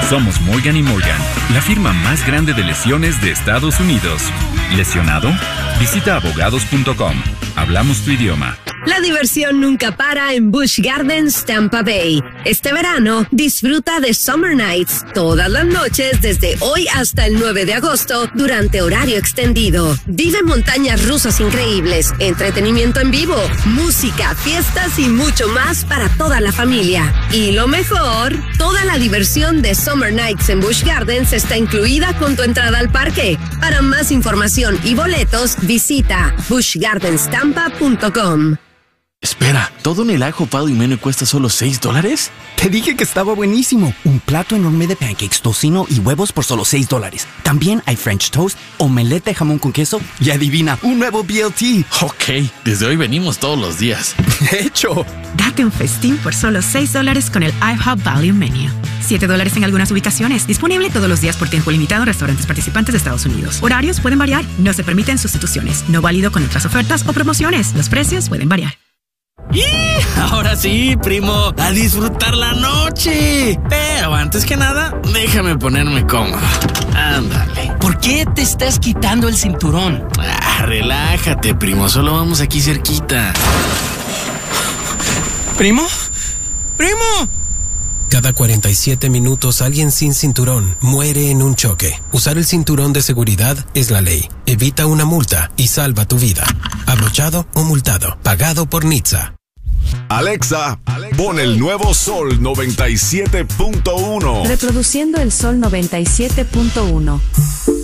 Somos Morgan & Morgan, la firma más grande de lesiones de Estados Unidos. ¿Lesionado? Visita abogados.com. Hablamos tu idioma. La diversión nunca para en Busch Gardens, Tampa Bay. Este verano, disfruta de Summer Nights todas las noches desde hoy hasta el 9 de agosto durante horario extendido. Vive montañas rusas increíbles, entretenimiento en vivo, música, fiestas y mucho más para toda la familia. Y lo mejor, toda la diversión de Summer Nights en Busch Gardens está incluida con tu entrada al parque. Para más información y boletos, visita buschgardenstampa.com. Espera, ¿todo en el ajo Pado y Meno cuesta solo $6? Te dije que estaba buenísimo. Un plato enorme de pancakes, tocino y huevos por solo $6. También hay French toast, omelette de jamón con queso y adivina, un nuevo BLT. Ok, desde hoy venimos todos los días. De hecho. Date un festín por solo $6 con el IHOP Value Menu. $7 en algunas ubicaciones. Disponible todos los días por tiempo limitado en restaurantes participantes de Estados Unidos. Horarios pueden variar. No se permiten sustituciones. No válido con otras ofertas o promociones. Los precios pueden variar. ¡Y! Ahora sí, primo, a disfrutar la noche. Pero antes que nada, déjame ponerme cómodo. Ándale. ¿Por qué te estás quitando el cinturón? Relájate, primo, solo vamos aquí cerquita. ¿Primo? ¡Primo! Cada 47 minutos alguien sin cinturón muere en un choque. Usar el cinturón de seguridad es la ley. Evita una multa y salva tu vida. Abrochado o multado. Pagado por NHTSA. Alexa, pon el nuevo Sol 97.1. Reproduciendo el Sol 97.1.